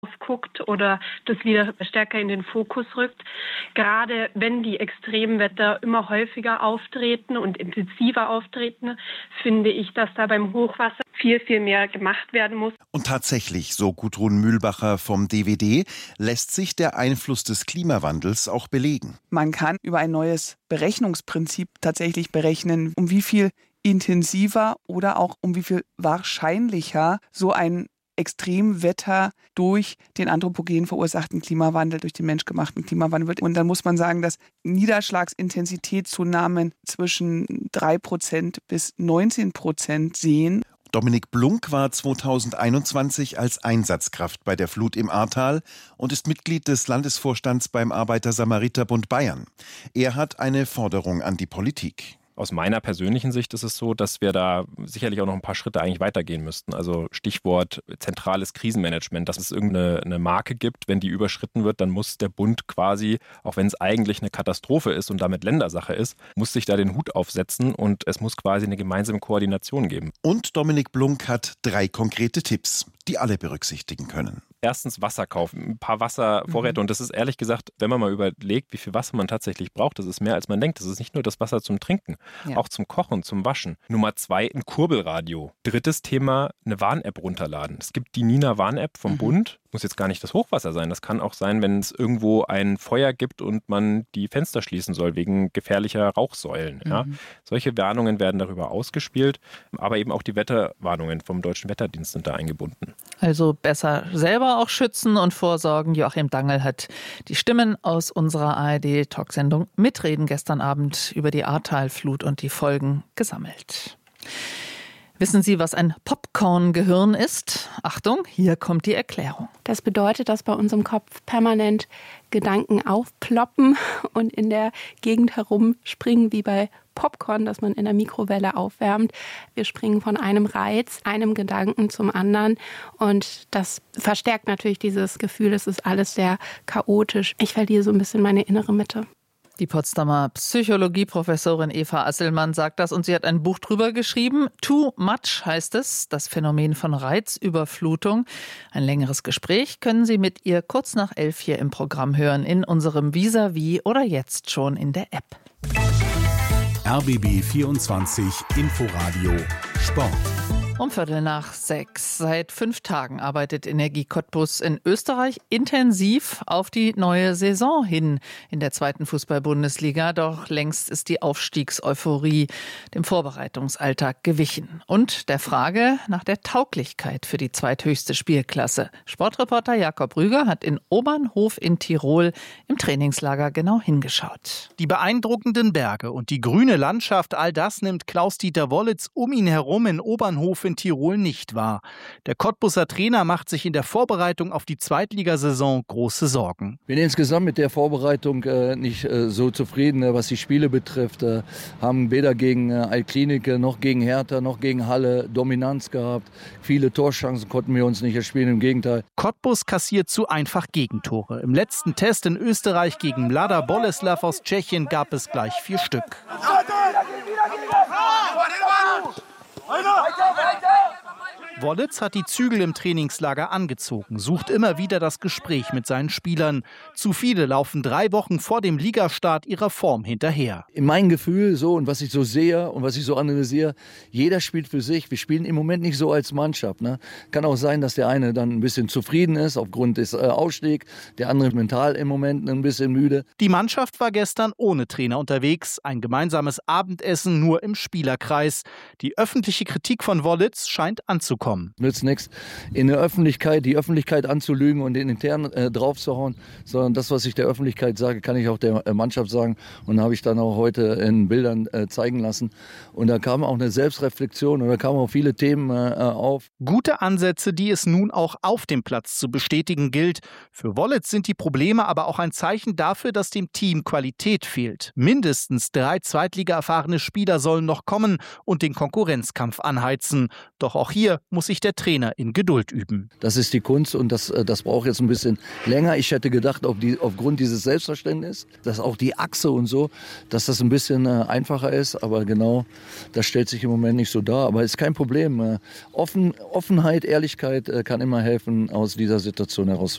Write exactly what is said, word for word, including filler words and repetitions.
guckt oder das wieder stärker in den Fokus rückt. Gerade wenn die Extremwetter immer häufiger auftreten und intensiver auftreten, finde ich, dass da beim Hochwasser viel, viel mehr gemacht werden muss. Und tatsächlich, so Gudrun Mühlbacher vom D W D, lässt sich der Einfluss des Klimawandels auch belegen. Man kann über ein neues Berechnungsprinzip tatsächlich berechnen, um wie viel intensiver oder auch um wie viel wahrscheinlicher so ein Extremwetter durch den anthropogen verursachten Klimawandel, durch den menschgemachten Klimawandel wird. Und dann muss man sagen, dass Niederschlagsintensitätszunahmen zwischen drei Prozent bis neunzehn Prozent sehen. Dominik Blunk war zweitausendeinundzwanzig als Einsatzkraft bei der Flut im Ahrtal und ist Mitglied des Landesvorstands beim Arbeiter-Samariter-Bund Bayern. Er hat eine Forderung an die Politik. Aus meiner persönlichen Sicht ist es so, dass wir da sicherlich auch noch ein paar Schritte eigentlich weitergehen müssten. Also Stichwort zentrales Krisenmanagement, dass es irgendeine eine Marke gibt. Wenn die überschritten wird, dann muss der Bund quasi, auch wenn es eigentlich eine Katastrophe ist und damit Ländersache ist, muss sich da den Hut aufsetzen und es muss quasi eine gemeinsame Koordination geben. Und Dominik Blunk hat drei konkrete Tipps, die alle berücksichtigen können. Erstens Wasser kaufen, ein paar Wasservorräte. Mhm. Und das ist ehrlich gesagt, wenn man mal überlegt, wie viel Wasser man tatsächlich braucht, das ist mehr als man denkt. Das ist nicht nur das Wasser zum Trinken, ja. Auch zum Kochen, zum Waschen. Nummer zwei, ein Kurbelradio. Drittes Thema, eine Warn-App runterladen. Es gibt die Nina-Warn-App vom mhm. Bund. Muss jetzt gar nicht das Hochwasser sein. Das kann auch sein, wenn es irgendwo ein Feuer gibt und man die Fenster schließen soll wegen gefährlicher Rauchsäulen. Mhm. Ja. Solche Warnungen werden darüber ausgespielt, aber eben auch die Wetterwarnungen vom Deutschen Wetterdienst sind da eingebunden. Also besser selber auch schützen und vorsorgen. Joachim Dangl hat die Stimmen aus unserer A R D-Talksendung Mitreden gestern Abend über die Ahrtalflut und die Folgen gesammelt. Wissen Sie, was ein Popcorn-Gehirn ist? Achtung, hier kommt die Erklärung. Das bedeutet, dass bei uns im Kopf permanent Gedanken aufploppen und in der Gegend herumspringen, wie bei Popcorn, das man in der Mikrowelle aufwärmt. Wir springen von einem Reiz, einem Gedanken zum anderen und das verstärkt natürlich dieses Gefühl, es ist alles sehr chaotisch. Ich verliere so ein bisschen meine innere Mitte. Die Potsdamer Psychologieprofessorin Eva Asselmann sagt das und sie hat ein Buch drüber geschrieben. Too Much heißt es, das Phänomen von Reizüberflutung. Ein längeres Gespräch können Sie mit ihr kurz nach elf hier im Programm hören, in unserem Vis-a-vis oder jetzt schon in der App. R B B vierundzwanzig Inforadio Sport. Um Viertel nach sechs. Seit fünf Tagen arbeitet Energie Cottbus in Österreich intensiv auf die neue Saison hin in der zweiten Fußball-Bundesliga. Doch längst ist die Aufstiegseuphorie dem Vorbereitungsalltag gewichen. Und der Frage nach der Tauglichkeit für die zweithöchste Spielklasse. Sportreporter Jakob Rüger hat in Obernhof in Tirol im Trainingslager genau hingeschaut. Die beeindruckenden Berge und die grüne Landschaft, all das nimmt Klaus-Dieter Wollitz um ihn herum in Obernhof in Tirol nicht wahr. Der Cottbuser Trainer macht sich in der Vorbereitung auf die Zweitligasaison große Sorgen. Wir sind insgesamt mit der Vorbereitung äh, nicht äh, so zufrieden, äh, was die Spiele betrifft. Äh, haben weder gegen äh, Altklinike noch gegen Hertha noch gegen Halle Dominanz gehabt. Viele Torchancen konnten wir uns nicht erspielen, im Gegenteil. Cottbus kassiert zu einfach Gegentore. Im letzten Test in Österreich gegen Mlada Boleslav aus Tschechien gab es gleich vier Stück. Wollitz hat die Zügel im Trainingslager angezogen, sucht immer wieder das Gespräch mit seinen Spielern. Zu viele laufen drei Wochen vor dem Ligastart ihrer Form hinterher. In meinem Gefühl so und was ich so sehe und was ich so analysiere, jeder spielt für sich. Wir spielen im Moment nicht so als Mannschaft. Ne? Kann auch sein, dass der eine dann ein bisschen zufrieden ist aufgrund des äh, Ausstiegs, der andere mental im Moment ein bisschen müde. Die Mannschaft war gestern ohne Trainer unterwegs. Ein gemeinsames Abendessen nur im Spielerkreis. Die öffentliche Kritik von Wollitz scheint anzukommen. Nützt nichts, in der Öffentlichkeit, die Öffentlichkeit anzulügen und den intern äh, draufzuhauen, sondern das, was ich der Öffentlichkeit sage, kann ich auch der äh, Mannschaft sagen und habe ich dann auch heute in Bildern äh, zeigen lassen. Und da kam auch eine Selbstreflexion und da kamen auch viele Themen äh, auf. Gute Ansätze, die es nun auch auf dem Platz zu bestätigen gilt. Für Wollitz sind die Probleme aber auch ein Zeichen dafür, dass dem Team Qualität fehlt. Mindestens drei Zweitliga-erfahrene Spieler sollen noch kommen und den Konkurrenzkampf anheizen. Doch auch hier muss sich der Trainer in Geduld üben. Das ist die Kunst und das, das braucht jetzt ein bisschen länger. Ich hätte gedacht, auf die, aufgrund dieses Selbstverständnisses, dass auch die Achse und so, dass das ein bisschen äh, einfacher ist. Aber genau, das stellt sich im Moment nicht so dar. Aber ist kein Problem. Äh, Offen, Offenheit, Ehrlichkeit äh, kann immer helfen, aus dieser Situation heraus.